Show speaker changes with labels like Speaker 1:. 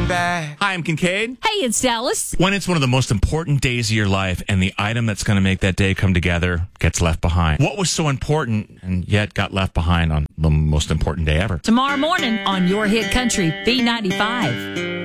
Speaker 1: looking back.
Speaker 2: Hi, I'm Kincaid.
Speaker 3: Hey, it's Dallas.
Speaker 2: When it's one of the most important days of your life and the item that's going to make that day come together gets left behind. What was so important and yet got left behind on the most important day ever?
Speaker 3: Tomorrow morning on Your Hit Country B95.